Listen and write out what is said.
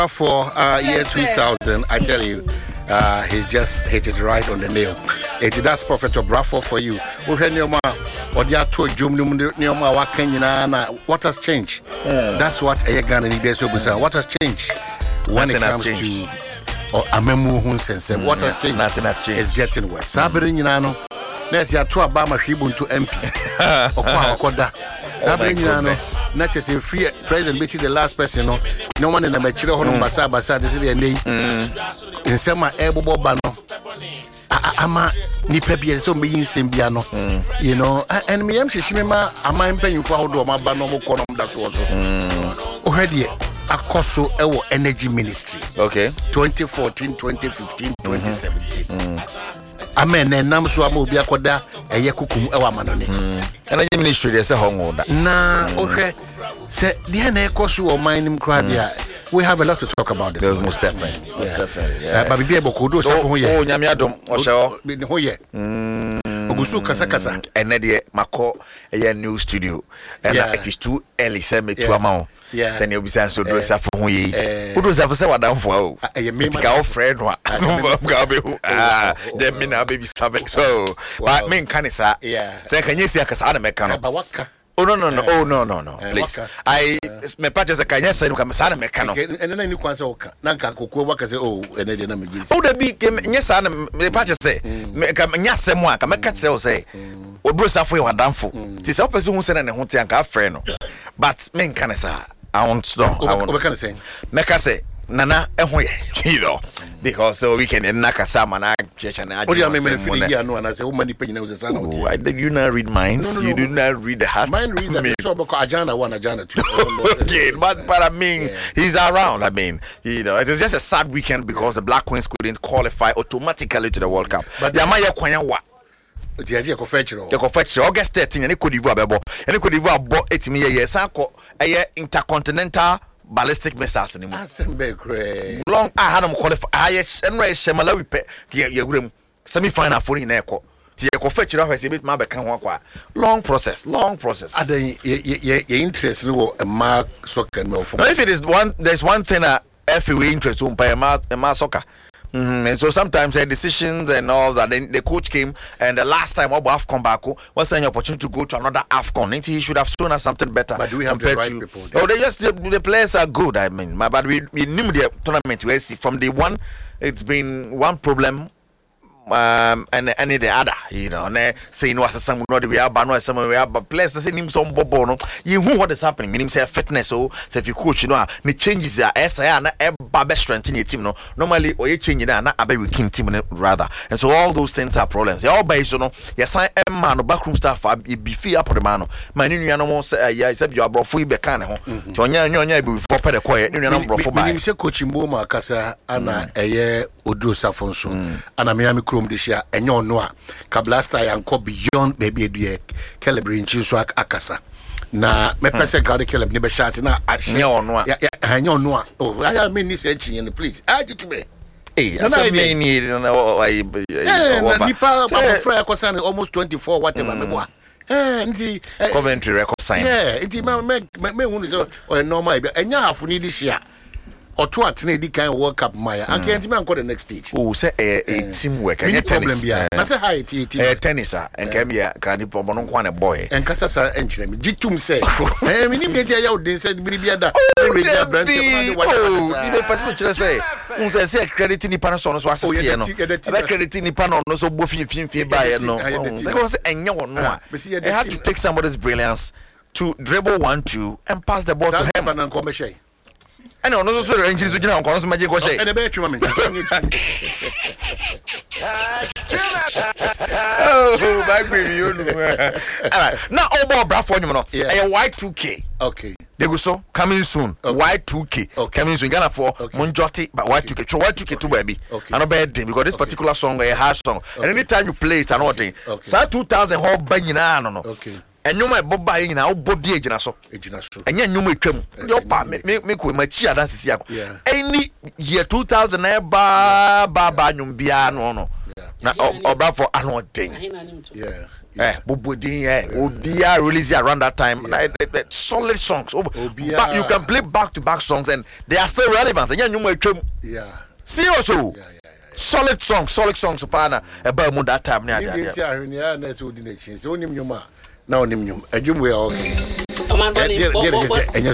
for year 2000, I tell you, he just hit it right on the nail. That's Prophet Obrafo for you. What has changed? That's what Ayagana needs. What has changed when it comes to Amemu Hunsense? What has changed? Nothing has changed. It's getting worse. Sabrin Yinano, Ness Yatua Bama Shibun to MP. Okoda. Sabrin Yinano, not just a free president, but the last person. No one in the Machiro Honum Basa, this is the name. In some able bano. Ama Nipebi and some being Simbiano, you know, and me, I'm Shimima, am I paying for my Banomo column? That's also already a Koso Ewo Energy Ministry. Okay, 2014, 2015, 2017. Amen, and Namsuamo Biakoda, a Yakukum Ewa Manone. Energy Ministry, there's a home order. Nah, okay, say the Kosu or mining cradia. We have a lot to talk about this. Most definitely. Yeah. But be able to do so for you. Oh, Nyamiadom, oh, yeah. Ogusu Kasa. And Nadia Mako, a new studio. And it is too early, send me to amount. Yeah. Then you'll be sent to do it for ye. Who does have a said down for? A medical friend. Then me now baby subject. So, but me can is yeah. Second, yes, I can mechanic. Oh no. Please. I me purchase a kanya say no kamsana mechanic. And then you can say nanka kokwo waka say oh and then na me. Oh the big yes me purchase say me kam nyasem a ka me catch say obrosa for your damfo. Ti say person hu say na ne ho ti anka friend no. But me nkan say I want to know. I want say make say nana ehwe you know because so we can nakasa man church and I do me feel no and I say how many pages was sana why did you not read minds? No. You do not read the heart. Mine read that so because Ajana 1 Ajana 2 okay but I mean he's around. I mean you know it is just a sad weekend because the Black Queens couldn't qualify automatically to the World Cup but Yamaya Kwanyawa the idea of fetching August 13 and Cote d'Ivoire bebo and Cote d'Ivoire bought 8 million sanko a intercontinental ballistic missiles anymore. Long I had them qualify. I and raise Shamalawi pet. Your semi final for in echo. Tiako fetch it off as a bit Mabekan. Long process. I think you're interested in a mark soccer. If it is one, there's one thing that FA interest in a mark soccer. And so sometimes decisions and all that. Then the coach came, and the last time AFCON back was an opportunity to go to another AFCON. He should have shown us something better. But do we have the right people? Oh, the players are good. I mean, but we knew the tournament. We see from day one, it's been one problem. And the other, you know, and say no, as some not we are, but no, some we are, but players say him some bobo. You know what is happening? Meaning say fitness. So if you coach, you know, the changes are SIA na a strength in your team. No, normally or you change that na a weaken team rather. And so all those things are problems. They all based on you sign a man or backroom staff. You be free up the man. My new no say yeah, except you are brought free bekan home. So you before the quiet. You know, brought for by. Say coaching Mboma Kasa ana a Odo Safonso ana Miami Chrome this year and you know Kablasta and go beyond baby do Calibri Chiswak Akasa. Na me pese God Caleb never shots na yeah no oh I mean this entry in the police add it to me. Hey, I mean nipa almost 24 whatever me Coventry record sign. Yeah, it me who is or normal and half need this year. Or two at Nady kind of World Cup Maya. I can't even go the next stage. Oh, say a teamwork. Any problem here? I say hi tennis and came here. Can you probably want a boy? And Cassasa and Jitum say, I mean, you get out, they said, Bribiada. Oh, the Pacific say, who say credit in the Panasonic was credit in the Panon, so both by no. Because and you know, they have to take somebody's brilliance to dribble 1-2 and pass the ball to him and come. And also so engines with you cause magic was and a bet you oh back baby you know now all bra for you know a Y2K okay they go so coming soon Y2K coming soon Ghana for Monjoti but Y2K so Y2K too baby and bad thing because this particular song a hard song and anytime you play it and all thing so 2000 whole banyina no okay and you my bob buying now body age so and you may trim your pa make with my chia dance any year 2000 baba nyum bia no na oba for another thing Obia release around that time. Solid songs. You can play back-to-back songs and they are still relevant. Yeah. Seriously. Solid songs upana about that time. Now, okay.